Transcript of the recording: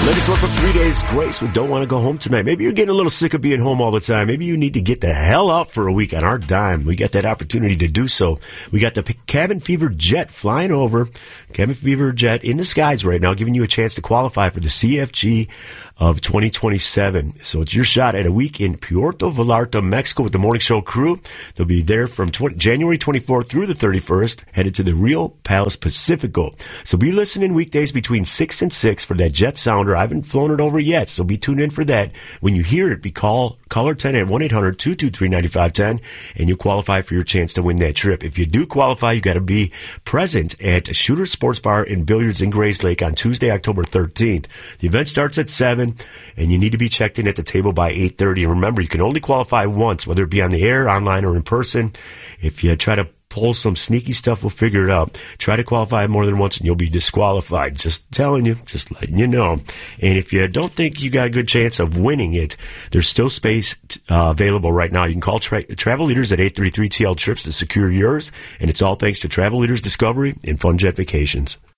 Latest one from 3 Days Grace. We don't want to go home tonight. Maybe you're getting a little sick of being home all the time. Maybe you need to get the hell out for a week on our dime. We got that opportunity to do so. We got the Cabin Fever Jet flying over. Cabin Fever Jet in the skies right now, giving you a chance to qualify for the CFG of 2027. So it's your shot at a week in Puerto Vallarta, Mexico with the Morning Show crew. They'll be there from January 24th through the 31st, headed to the Rio Palace Pacifico. So be listening weekdays between 6 and 6 for that jet sounder. I haven't flown it over yet, so be tuned in for that. When you hear it, call caller 10 at 1-800-223-9510, and you qualify for your chance to win that trip. If you do qualify, you got to be present at Shooter Sports Bar and Billiards in Grays Lake on Tuesday, October 13th. The event starts at 7, and you need to be checked in at the table by 8:30. And remember, you can only qualify once, whether it be on the air, online, or in person. If you try to pull some sneaky stuff, we'll figure it out. Try to qualify more than once and you'll be disqualified. Just telling you, just letting you know. And if you don't think you got a good chance of winning it, there's still space available right now. You can call Travel Leaders at 833-TL-TRIPS to secure yours. And it's all thanks to Travel Leaders Discovery and Fun Jet Vacations.